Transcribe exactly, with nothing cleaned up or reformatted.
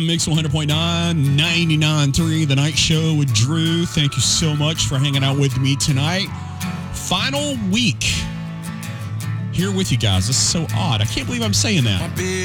M, Mix one hundred point nine, ninety-nine point three, The Night Show with Drew. Thank you so much for hanging out with me tonight. Final week here with you guys. This is so odd. I can't believe I'm saying that.